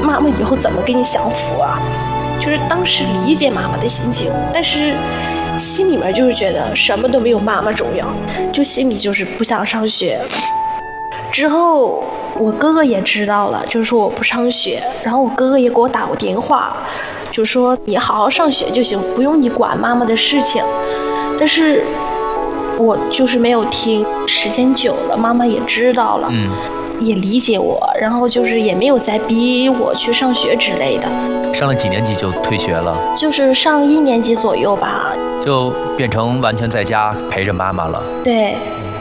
妈妈以后怎么跟你享福啊？就是当时理解妈妈的心情，但是心里面就是觉得什么都没有妈妈重要，就心里就是不想上学。之后我哥哥也知道了，就是说我不上学，然后我哥哥也给我打过电话，就说你好好上学就行，不用你管妈妈的事情。但是我就是没有听，时间久了妈妈也知道了，也理解我，然后就是也没有再逼我去上学之类的。 上了几年级就退学了？ 就是上1年级左右吧， 就变成完全在家陪着妈妈了。 对。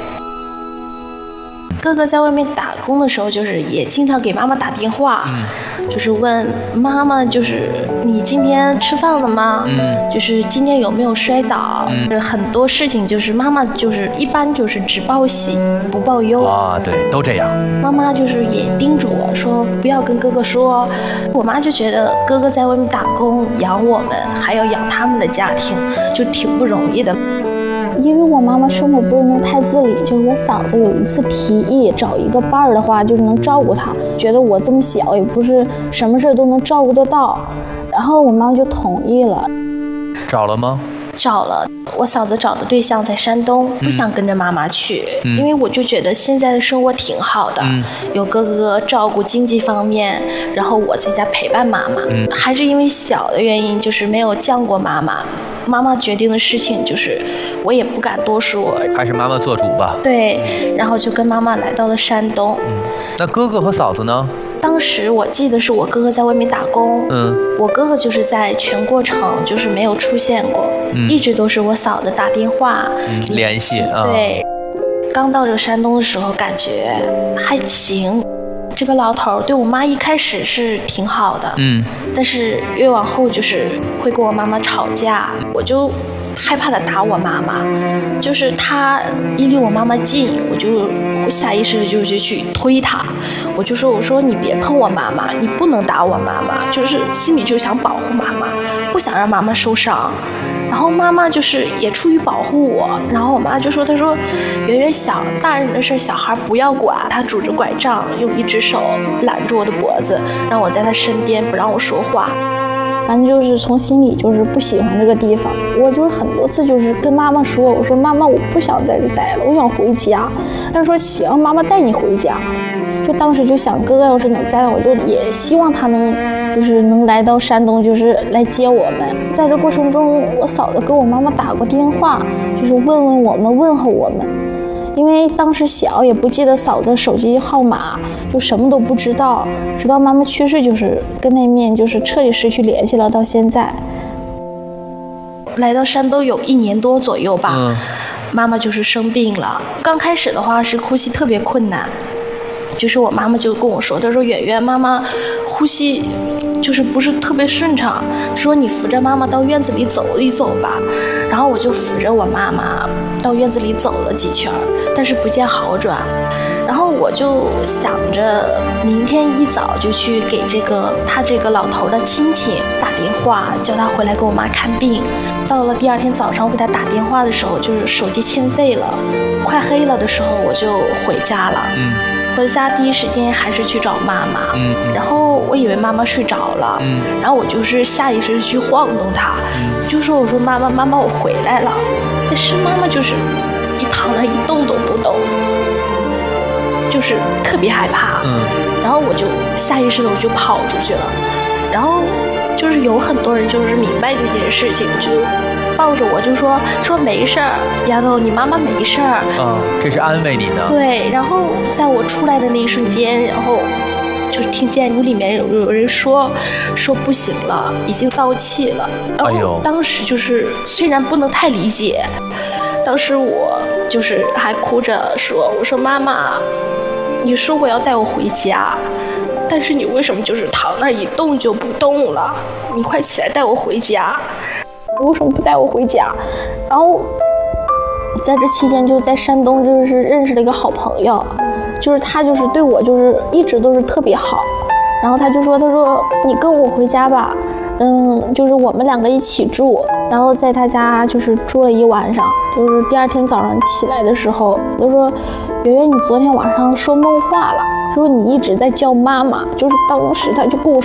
哥哥在外面打工的时候，就是也经常给妈妈打电话，就是问妈妈，就是你今天吃饭了吗？就是今天有没有摔倒？就是很多事情，就是妈妈就是一般就是只报喜不报忧啊，对，都这样。 妈妈就是也叮嘱我说不要跟哥哥说，我妈就觉得哥哥在外面打工养我们，还要养他们的家庭，就挺不容易的。 因为我妈妈生活不是能太自理，就是我嫂子有一次提议找一个伴儿的话，就是能照顾她，觉得我这么小也不是什么事都能照顾得到，然后我妈妈就同意了。 找了吗？ 找了，我嫂子找的对象在山东，不想跟着妈妈去，因为我就觉得现在的生活挺好的，有哥哥照顾经济方面，然后我在家陪伴妈妈，还是因为小的原因，就是没有犟过妈妈。妈妈决定的事情，就是我也不敢多说， 还是妈妈做主吧。 对，然后就跟妈妈来到了山东。 那哥哥和嫂子呢？ 当时我记得是我哥哥在外面打工，我哥哥就是在全过程就是没有出现过，一直都是我嫂子打电话联系。 对，刚到这个山东的时候感觉还行，这个老头对我妈一开始是挺好的，但是越往后就是会跟我妈妈吵架，我就害怕他打我妈妈，就是他一离我妈妈近，我就下意识的就去推他，我说你别碰我妈妈，你不能打我妈妈，就是心里就想保护妈妈，不想让妈妈受伤。然后妈妈就是也出于保护我，然后我妈就说，她说圆圆小，大人的事小孩不要管。她拄着拐杖，用一只手揽住我的脖子，让我在她身边，不让我说话。 反正就是从心里就是不喜欢这个地方。我就是很多次就是跟妈妈说，我说妈妈我不想在这待了，我想回家。她说行，妈妈带你回家。就当时就想哥哥要是能在，我就也希望他能来到山东，就是来接我们。在这过程中，我嫂子给我妈妈打过电话，就是问问我们，问候我们。因为当时小也不记得嫂子手机号码，就什么都不知道，直到妈妈去世，就是跟那面就是彻底失去联系了。到现在来到山东有1年多左右吧，妈妈就是生病了。刚开始的话是呼吸特别困难，就是我妈妈就跟我说，她说圆圆妈妈呼吸就是不是特别顺畅，说你扶着妈妈到院子里走一走吧。然后我就扶着我妈妈到院子里走了几圈，但是不见好转。然后我就想着明天一早就去给他这个老头的亲戚打电话，叫他回来给我妈看病。到了第2天早上我给他打电话的时候，就是手机欠费了，快黑了的时候我就回家了。回家第一时间还是去找妈妈，然后我以为妈妈睡着了，然后我就是下意识去晃动她，就说我说妈妈我回来了，但是妈妈就是一躺那一动都不动，就是特别害怕，然后我就下意识的我就跑出去了，然后就是有很多人就是明白这件事情，就抱着我就说没事儿，丫头你妈妈没事儿， 这是安慰你呢。 对，然后在我出来的那一瞬间，然后就听见屋里面有人说不行了，已经到气了。然后当时就是虽然不能太理解，当时我就是还哭着说，我说妈妈，你说我要带我回家，但是你为什么就是躺那一动就不动了？你快起来带我回家。 为什么不带我回家？然后在这期间就在山东就是认识了一个好朋友，就是他就是对我就是一直都是特别好，然后他说你跟我回家吧，就是我们2个一起住，然后在他家就是住了1晚上，就是第2天早上起来的时候他说圆圆你昨天晚上说梦话了，说你一直在叫妈妈，就是当时他就跟我